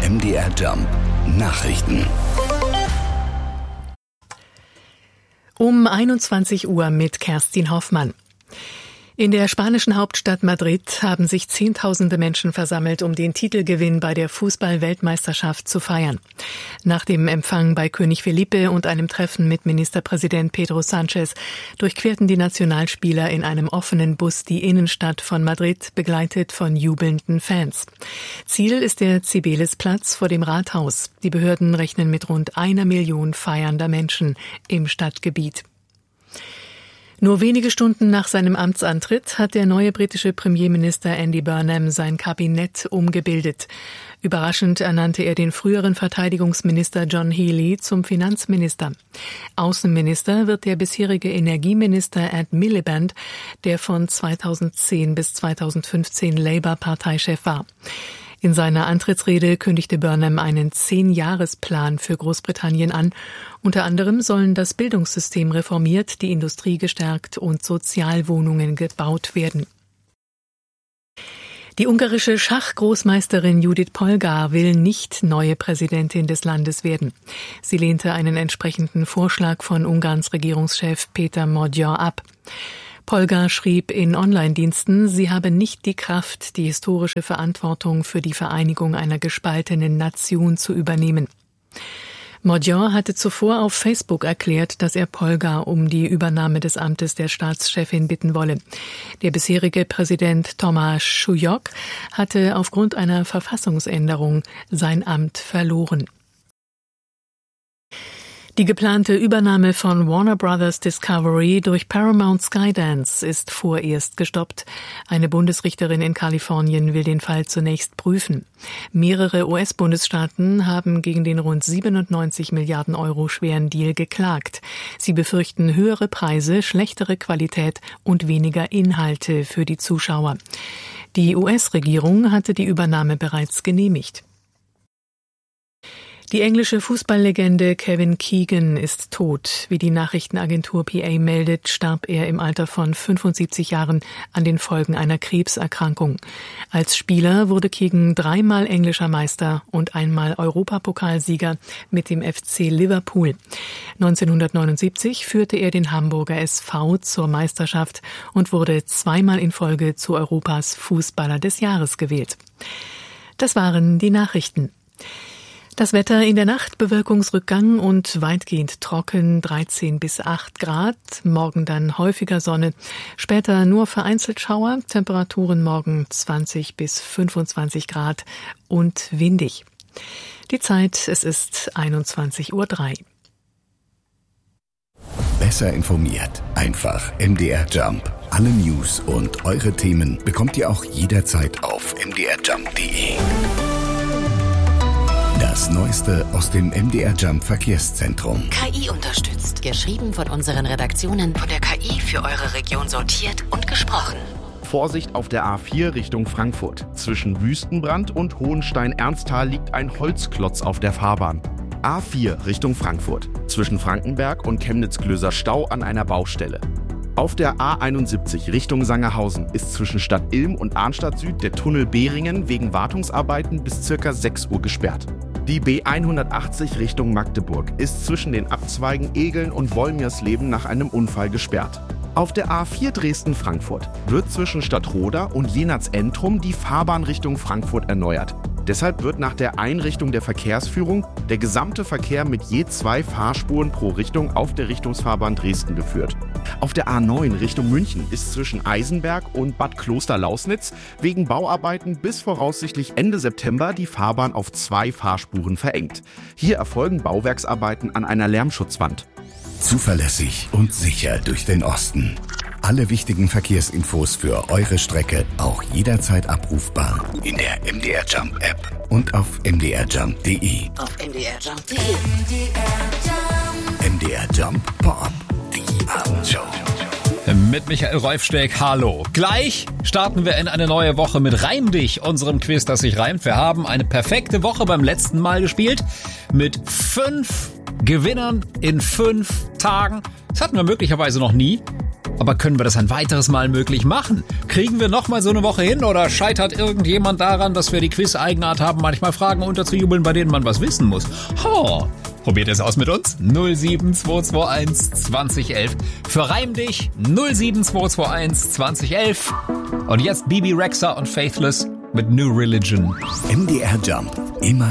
MDR Jump Nachrichten. Um 21 Uhr mit Kerstin Hoffmann. In der spanischen Hauptstadt Madrid haben sich Zehntausende Menschen versammelt, um den Titelgewinn bei der Fußball-Weltmeisterschaft zu feiern. Nach dem Empfang bei König Felipe und einem Treffen mit Ministerpräsident Pedro Sánchez durchquerten die Nationalspieler in einem offenen Bus die Innenstadt von Madrid, begleitet von jubelnden Fans. Ziel ist der Cibeles-Platz vor dem Rathaus. Die Behörden rechnen mit rund 1 Million feiernder Menschen im Stadtgebiet. Nur wenige Stunden nach seinem Amtsantritt hat der neue britische Premierminister Andy Burnham sein Kabinett umgebildet. Überraschend ernannte er den früheren Verteidigungsminister John Healey zum Finanzminister. Außenminister wird der bisherige Energieminister Ed Miliband, der von 2010 bis 2015 Labour-Parteichef war. In seiner Antrittsrede kündigte Burnham einen 10-Jahres-Plan für Großbritannien an. Unter anderem sollen das Bildungssystem reformiert, die Industrie gestärkt und Sozialwohnungen gebaut werden. Die ungarische Schachgroßmeisterin Judith Polgár will nicht neue Präsidentin des Landes werden. Sie lehnte einen entsprechenden Vorschlag von Ungarns Regierungschef Peter Magyar ab. Polgár schrieb in Online-Diensten, sie habe nicht die Kraft, die historische Verantwortung für die Vereinigung einer gespaltenen Nation zu übernehmen. Magyar hatte zuvor auf Facebook erklärt, dass er Polgár um die Übernahme des Amtes der Staatschefin bitten wolle. Der bisherige Präsident Tomáš Šujuk hatte aufgrund einer Verfassungsänderung sein Amt verloren. Die geplante Übernahme von Warner Brothers Discovery durch Paramount Skydance ist vorerst gestoppt. Eine Bundesrichterin in Kalifornien will den Fall zunächst prüfen. Mehrere US-Bundesstaaten haben gegen den rund 97 Milliarden Euro schweren Deal geklagt. Sie befürchten höhere Preise, schlechtere Qualität und weniger Inhalte für die Zuschauer. Die US-Regierung hatte die Übernahme bereits genehmigt. Die englische Fußballlegende Kevin Keegan ist tot. Wie die Nachrichtenagentur PA meldet, starb er im Alter von 75 Jahren an den Folgen einer Krebserkrankung. Als Spieler wurde Keegan 3-mal englischer Meister und 1-mal Europapokalsieger mit dem FC Liverpool. 1979 führte er den Hamburger SV zur Meisterschaft und wurde 2-mal in Folge zu Europas Fußballer des Jahres gewählt. Das waren die Nachrichten. Das Wetter in der Nacht, Bewölkungsrückgang und weitgehend trocken, 13 bis 8 Grad. Morgen dann häufiger Sonne, später nur vereinzelt Schauer, Temperaturen morgen 20 bis 25 Grad und windig. Die Zeit, es ist 21:03 Uhr. Besser informiert, einfach MDR Jump. Alle News und eure Themen bekommt ihr auch jederzeit auf mdrjump.de. Das Neueste aus dem MDR Jump Verkehrszentrum. KI unterstützt. Geschrieben von unseren Redaktionen. Von der KI für eure Region sortiert und gesprochen. Vorsicht auf der A4 Richtung Frankfurt. Zwischen Wüstenbrand und Hohenstein-Ernsthal liegt ein Holzklotz auf der Fahrbahn. A4 Richtung Frankfurt. Zwischen Frankenberg und Chemnitz-Glöser Stau an einer Baustelle. Auf der A71 Richtung Sangerhausen ist zwischen Stadt Ilm und Arnstadt Süd der Tunnel Behringen wegen Wartungsarbeiten bis ca. 6 Uhr gesperrt. Die B180 Richtung Magdeburg ist zwischen den Abzweigen Egeln und Wolmirsleben nach einem Unfall gesperrt. Auf der A4 Dresden-Frankfurt wird zwischen Stadtroda und Jenatz-Entrum die Fahrbahn Richtung Frankfurt erneuert. Deshalb wird nach der Einrichtung der Verkehrsführung der gesamte Verkehr mit je 2 Fahrspuren pro Richtung auf der Richtungsfahrbahn Dresden geführt. Auf der A9 Richtung München ist zwischen Eisenberg und Bad Kloster-Lausnitz wegen Bauarbeiten bis voraussichtlich Ende September die Fahrbahn auf 2 Fahrspuren verengt. Hier erfolgen Bauwerksarbeiten an einer Lärmschutzwand. Zuverlässig und sicher durch den Osten. Alle wichtigen Verkehrsinfos für eure Strecke auch jederzeit abrufbar in der MDR Jump App und auf mdrjump.de. Auf mdrjump.de. MDR Jump Pop, die Abendshow. Mit Michael Reufsteck, hallo. Gleich starten wir in eine neue Woche mit Reim dich, unserem Quiz, das sich reimt. Wir haben eine perfekte Woche beim letzten Mal gespielt mit 5 Gewinnern in 5 Tagen. Das hatten wir möglicherweise noch nie. Aber können wir das ein weiteres Mal möglich machen? Kriegen wir nochmal so eine Woche hin oder scheitert irgendjemand daran, dass wir die Quiz-Eigenart haben, manchmal Fragen unterzujubeln, bei denen man was wissen muss? Probiert es aus mit uns. 07221 2011. Für Reim dich 07221 2011. Und jetzt Bibi Rexha und Faithless mit New Religion. MDR Jump. Immer